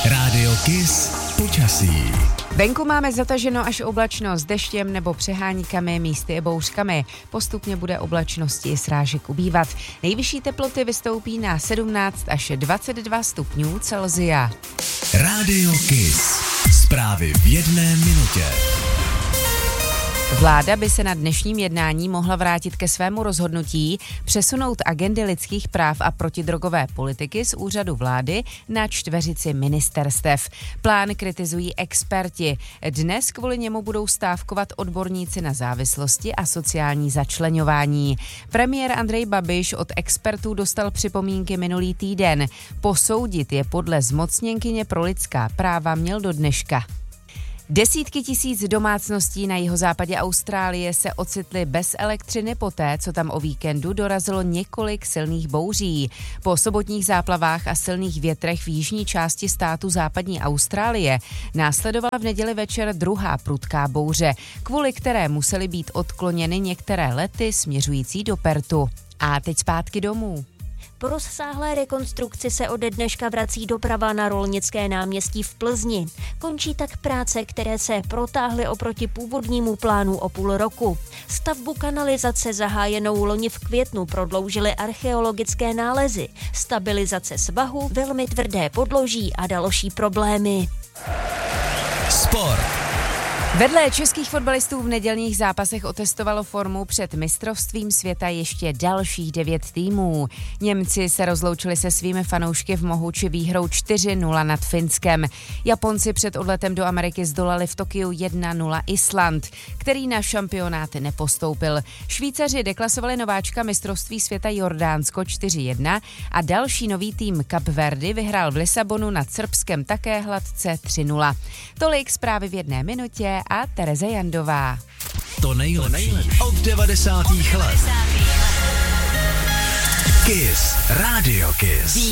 Rádio Kiss počasí. Venku máme zataženo až oblačno s deštěm nebo přeháníkami, místy i bouřkami. Postupně bude oblačnosti i srážek ubývat. Nejvyšší teploty vystoupí na 17 až 22 stupňů Celsia. Rádio Kiss. Zprávy v jedné minutě. Vláda by se na dnešním jednání mohla vrátit ke svému rozhodnutí přesunout agendy lidských práv a protidrogové politiky z úřadu vlády na čtveřici ministerstev. Plán kritizují experti. Dnes kvůli němu budou stávkovat odborníci na závislosti a sociální začleňování. Premiér Andrej Babiš od expertů dostal připomínky minulý týden. Posoudit je podle zmocněnkyně pro lidská práva měl do dneška. Desítky tisíc domácností na jihozápadě Austrálie se ocitly bez elektřiny poté, co tam o víkendu dorazilo několik silných bouří. Po sobotních záplavách a silných větrech v jižní části státu západní Austrálie následovala v neděli večer druhá prudká bouře, kvůli které musely být odkloněny některé lety směřující do Perthu. A teď zpátky domů. Po rozsáhlé rekonstrukci se ode dneška vrací doprava na Rolnické náměstí v Plzni. Končí tak práce, které se protáhly oproti původnímu plánu o půl roku. Stavbu kanalizace zahájenou loni v květnu prodloužily archeologické nálezy, stabilizace svahu, velmi tvrdé podloží a další problémy. Sport. Vedle českých fotbalistů v nedělních zápasech otestovalo formu před mistrovstvím světa ještě dalších 9 týmů. Němci se rozloučili se svými fanoušky v Mohuči výhrou 4-0 nad Finskem. Japonci před odletem do Ameriky zdolali v Tokiu 1-0 Island, který na šampionát nepostoupil. Švýcaři deklasovali nováčka mistrovství světa Jordánsko 4-1 a další nový tým Cape Verde vyhrál v Lisabonu nad Srbskem také hladce 3-0. Tolik zprávy v jedné minutě a Tereza Jandová. To nejlepší od 90. let. Kiss. Rádio Kiss.